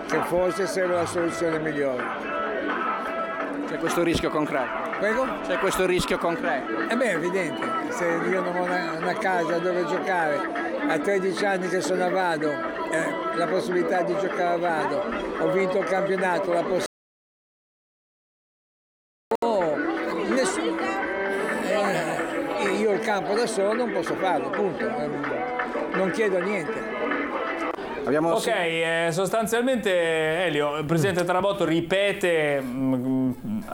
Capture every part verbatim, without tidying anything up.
che forse sarebbe la soluzione migliore. C'è questo rischio concreto? Prego? C'è questo rischio concreto? Eh beh, è evidente, se io non ho una, una casa dove giocare, a tredici anni che sono a Vado, eh, la possibilità di giocare a Vado, ho vinto il campionato, la possibilità... Oh, nessuno... Eh, io il campo da solo non posso farlo, punto. Non chiedo niente. Abbiamo ok, eh, sostanzialmente Elio, il presidente Tarabotto ripete mh,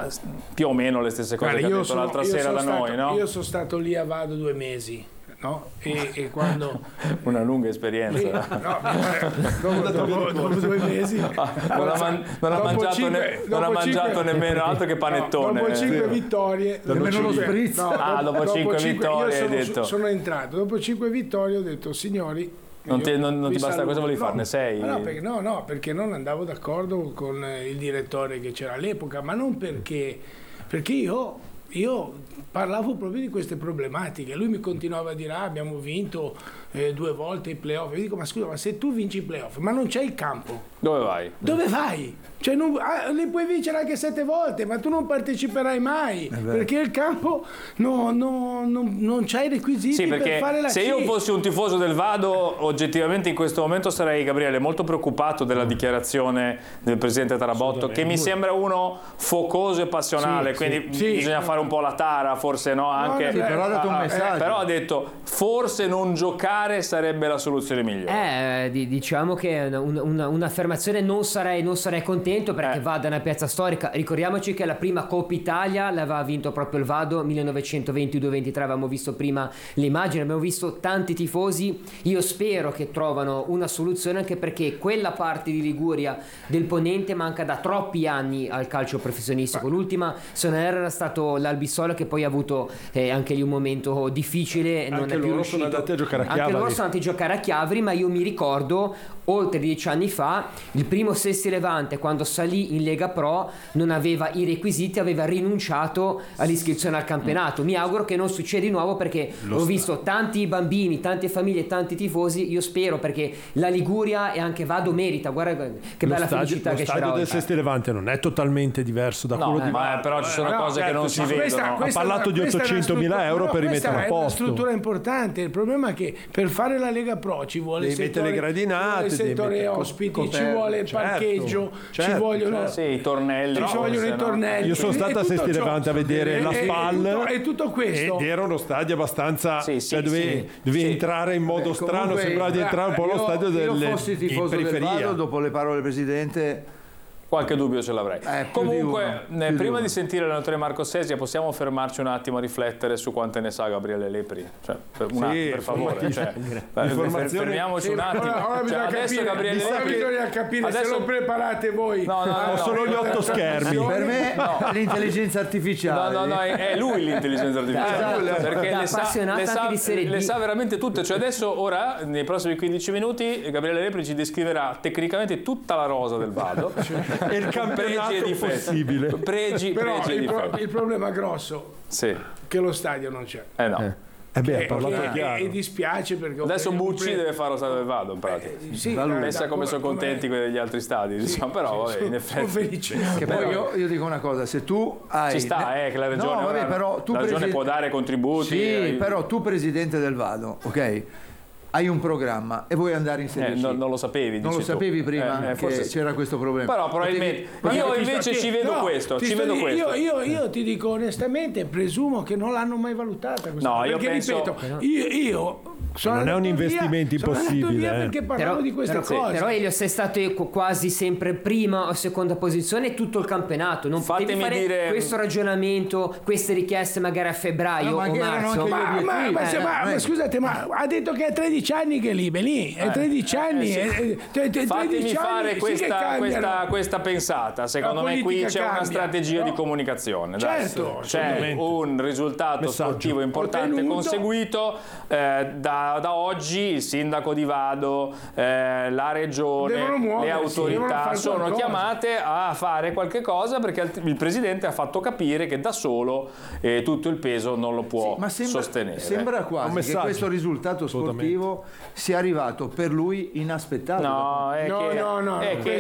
più o meno le stesse cose Guarda, che ha detto sono, l'altra sera da stato, noi, no? Io sono stato lì a Vado due mesi, no? E, e quando... Una lunga esperienza. Lì, no, dopo, dopo, dopo due mesi... Ah, non ha, man, non ha mangiato, cinque, ne, non ha mangiato cinque, nemmeno altro che panettone. No, dopo cinque vittorie... Nemmeno lo spritz. No, ah, dopo, dopo cinque, cinque vittorie io sono, hai detto... sono entrato, dopo cinque vittorie ho detto, signori... Non ti, non, non ti basta, cosa volevi no, farne? Sei? No, perché, no, no, perché non andavo d'accordo con il direttore che c'era all'epoca, ma non perché, perché io, io parlavo proprio di queste problematiche. Lui mi continuava a dire, ah, abbiamo vinto eh, due volte i playoff. Io dico, ma scusa, ma se tu vinci i playoff, ma non c'è il campo. Dove vai? Dove vai? Cioè non, ah, li puoi vincere anche sette volte, ma tu non parteciperai mai, perché il campo no, no, no, non c'hai i requisiti sì, per fare la se C. io fossi un tifoso del Vado, oggettivamente in questo momento sarei, Gabriele, molto preoccupato della dichiarazione del presidente Tarabotto, che mi sembra uno focoso e passionale, sì, quindi sì, bisogna sì. fare un po' la tara, forse no, anche, no, sì, però ha dato un messaggio. Eh, però ha detto, forse non giocare sarebbe la soluzione migliore. Eh, diciamo che è una, una, un'affermazione, non sarei, non sarei contento perché eh. Vado è una piazza storica. Ricordiamoci che la prima Coppa Italia l'aveva vinto proprio il Vado millenovecentoventidue ventitré. Avevamo visto prima le immagini, abbiamo visto tanti tifosi. Io spero che trovano una soluzione, anche perché quella parte di Liguria del Ponente manca da troppi anni al calcio professionistico. L'ultima, se non era stato l'Albissola, che poi ha avuto eh, anche lì un momento difficile, non anche è più loro riuscito. sono andati a giocare a Chiavari. Anche loro sono andati a giocare a Chiavari, ma io mi ricordo oltre dieci anni fa il primo Sesti Levante, quando salì in Lega Pro, non aveva i requisiti, aveva rinunciato all'iscrizione al campionato. Mi auguro che non succeda di nuovo, perché Lo ho sta. visto tanti bambini, tante famiglie, tanti tifosi. Io spero, perché la Liguria e anche Vado merita. Guarda che bella stadio, felicità che c'era. Lo stadio del oggi. Sesti Levante non è totalmente diverso da no, quello eh, di ma però ci sono no, cose certo, che non si questa, vedono. Questa, ha parlato di ottocentomila euro no, per rimettere a posto. È una struttura importante. Il problema è che per fare la Lega Pro ci vuole devi il settore, le gradinate, il settore ospiti, coperto, ci vuole il certo, parcheggio, certo, ci vogliono certo. Sì, i tornelli. Ci vogliono i tornelli. No? Io sono stato a Sesti Levante a vedere la S P A L e tutto questo. Ed era uno stadio abbastanza, sì, sì, cioè dovevi, sì, dovevi sì. entrare in modo Beh, strano, comunque, sembrava di entrare un po' allo stadio delle io fossi tifoso del Vado, dopo le parole del presidente, qualche dubbio ce l'avrei. Eh, Comunque, di uno, eh, prima di, di sentire l'allenatore Marco Sesia, possiamo fermarci un attimo a riflettere su quante ne sa Gabriele Lepri? Cioè, per, un sì, attimo, per favore, cioè, fermiamoci sì, un attimo. Ora, ora cioè, bisogna adesso capire, Gabriele ora Lepri, bisogna capire adesso... se lo preparate voi. No, no, no, ho no, solo gli otto schermi. per me no. l'intelligenza artificiale. No, no, no, è lui l'intelligenza artificiale. Esatto. Perché Da le sa, appassionato le, sa, anche di Serie D. le sa veramente tutte. Cioè adesso, ora, nei prossimi quindici minuti, Gabriele Lepri ci descriverà tecnicamente tutta la rosa del Vado. E il campionato possibile. Pregi, Però pregi il, e pro, difetti. il problema grosso sì. è che lo stadio non c'è. Eh no. Eh. Eh beh, ha parlato e, chiaro. e, e dispiace perché adesso Bucci pre... deve fare lo stadio del Vado in pratica. Eh, sì, pensa da, come da, sono contenti quelli degli altri stadi, sì, diciamo, però sì, vabbè, in sono effetti felice. Che poi io, io dico una cosa, se tu hai ci sta, eh, che la regione, no, vabbè, ora, però tu la regione presi... può dare contributi. Sì, eh, però tu presidente del Vado, ok? Hai un programma e vuoi andare in Serie eh, C. No, non lo sapevi, non lo dici tu. sapevi prima eh, eh, che c'era questo problema. Però probabilmente Potevi... io Potevi... invece ci vedo no, questo, ci sto vedo di... questo. Io, io, io ti dico onestamente, presumo che non l'hanno mai valutata questa no, cosa, io perché penso... ripeto, io, io sono non è un investimento via, impossibile via eh. perché parlavo però, di queste però, cose. Però Elio, sei stato quasi sempre prima o seconda posizione tutto il campionato, non Fatemi potevi fare dire... questo ragionamento, queste richieste magari a febbraio no, o marzo. Ma, ma, ma, se, ma, ma scusate, ma ha detto che è tredici anni che è lì, lì è tredici anni. Eh, sì. è, è, è, Fatemi fare anni, questa, sì questa, questa pensata. Secondo me qui c'è cambia, una strategia no? di comunicazione. Certo, c'è un risultato Messaggio. sportivo importante Ottenuto. conseguito. Eh, da, da oggi il sindaco di Vado, eh, la regione, muoversi, le autorità sono qualcosa. chiamate a fare qualche cosa, perché il presidente ha fatto capire che da solo eh, tutto il peso non lo può sì, ma sembra, sostenere. Sembra quasi che questo risultato sportivo sia arrivato per lui inaspettato. No, è no, che, no, no, è no, che